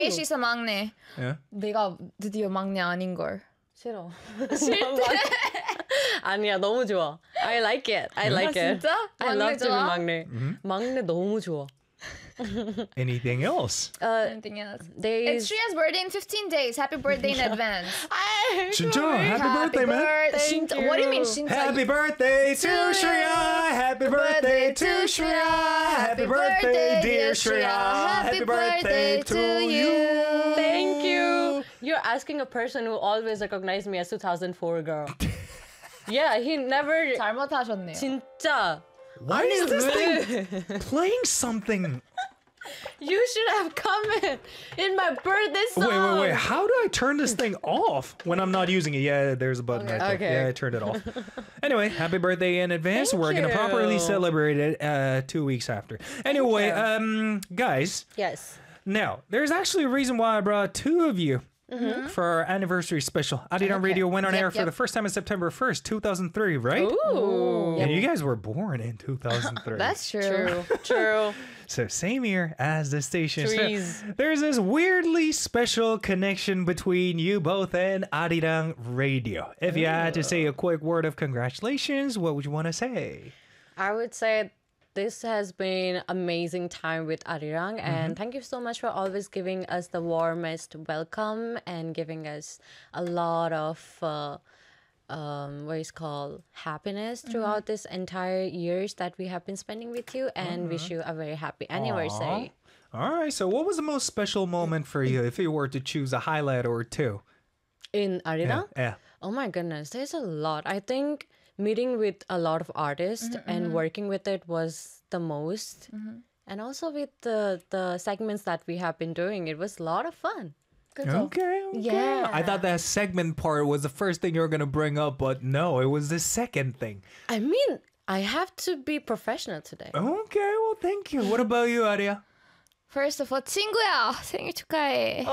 She's a 막내. Yeah. 내가 드디어 막내 아닌 걸. 싫어. 아니야, 너무 좋아. I like it. I like it. 진짜? I love to be 좋아? 막내. 막내 너무 좋아. Anything else? Anything else? There's It's Shreya's birthday in 15 days. Happy birthday in advance. 진짜 happy birthday, man. 진짜. What do you mean 진짜? Happy birthday to Shreya. Happy birthday to Shreya. Happy birthday, dear Shreya. Happy birthday to you. Thank you. You're asking a person who always recognized me as 2004 girl. Yeah, he never. 잘못하셨네요. 진짜. Why is this thing playing something? You should have come in my birthday song. Wait. How do I turn this thing off when I'm not using it? Yeah, there's a button right there. Okay. Yeah, I turned it off. Anyway, happy birthday in advance. Thank We're going to you. properly celebrate it 2 weeks after. Anyway, guys, Yes. now, there's actually a reason why I brought two of you for our anniversary special. Arirang Radio went on air for the first time on September 1st, 2003, right? Ooh. And you guys were born in 2003. That's true. True. So same year as the station. So Trees. there's this weirdly special connection between you both and Arirang Radio. If you had to say a quick word of congratulations, what would you want to say? I would say this has been amazing time with Arirang, and thank you so much for always giving us the warmest welcome and giving us a lot of what is called happiness throughout this entire years that we have been spending with you, and wish you a very happy anniversary. All right, so what was the most special moment for you if you were to choose a highlight or two? In Arirang? Yeah. Oh my goodness, there's a lot. I think meeting with a lot of artists and working with it was the most. And also with the segments that we have been doing, it was a lot of fun. Okay. Yeah. I thought that segment part was the first thing you were going to bring up, but no, it was the second thing. I mean, I have to be professional today. Okay, well, thank you. What about you, Aria? First of all, 친구야, 생일 축하해.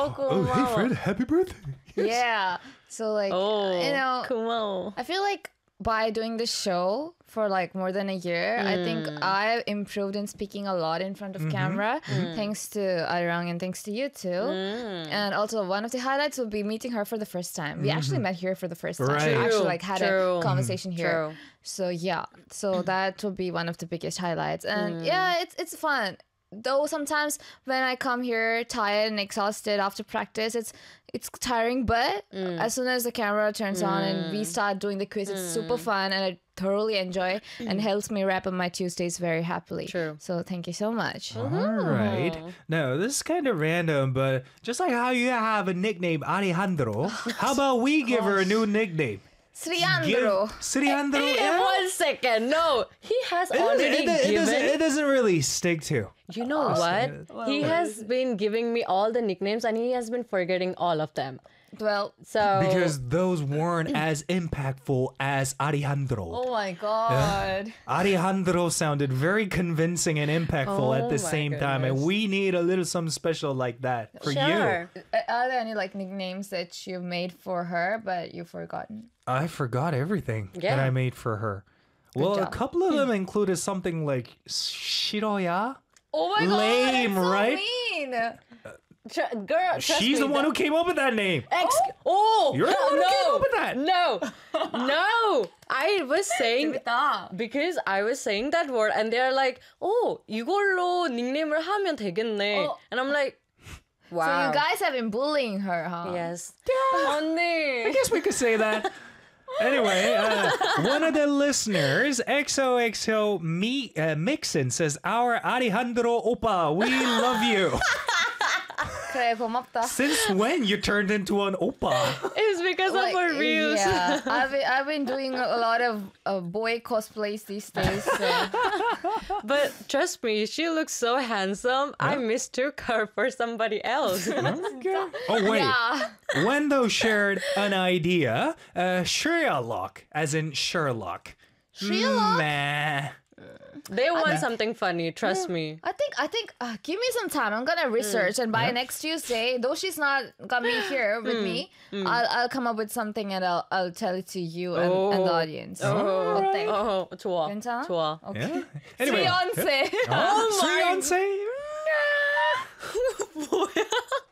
happy birthday. Yeah. So like, you know, 고마워. I feel like by doing this show for like more than a year, I think I improved in speaking a lot in front of camera, thanks to Arirang and thanks to you too. And also one of the highlights would be meeting her for the first time. We actually met here for the first time. Right. We actually like had True. a conversation here. True. So yeah, so that will be one of the biggest highlights. And yeah, it's fun. Though sometimes when I come here tired and exhausted after practice, it's tiring, but as soon as the camera turns on and we start doing the quiz, it's super fun and I thoroughly enjoy and helps me wrap up my Tuesdays very happily. True. So thank you so much. All right. No, this is kind of random, but just like how you have a nickname, Alejandro, how about we give her a new nickname? Sriandro. Sriandro. Hey, 1 second. No, he has already given. It doesn't really stick to. You know what? He has been giving me all the nicknames and he has been forgetting all of them. Well, So Because those weren't as impactful as Alejandro. oh my God. Alejandro sounded very convincing and impactful at the my same time, and goodness. we need a little something special like that for you. sure. Are there any like nicknames that you've made for her but you've forgotten? I forgot everything that Yeah. I made for her. Well, a job. couple of them included something like Shiroya. Oh my Lame, God, that's so right? mean. Girl, trust She's me, the one who came up with that name. You're the one who came up with that. No. I was saying because I was saying that word and they're like, "Oh, 이걸로 닉네임을 하면 되겠네." And I'm like, "Wow." So you guys have been bullying her, huh? Yes. I 언니. guess we could say that. Anyway, one of the listeners, XOXO Mixin, says, "Our Alejandro Opa, we love you." 그래, 고맙다. Since when you turned into an Opa? It's because of her reels. Yeah, I've been doing a lot of boy cosplays these days. So. But trust me, she looks so handsome. I mistook her for somebody else. Oh, wait. Yeah. Wendo shared an idea. Sherlock, as in Sherlock. Sherlock? Meh. They want something funny, trust me. I think give me some time. I'm gonna research and by next Tuesday, though she's not gonna be here with me, I'll come up with something and I'll tell it to you and the audience. 어때? 좋아. 괜찮아? 좋아. Yeah. Anyway. Beyonce. Oh, Beyonce. 뭐야?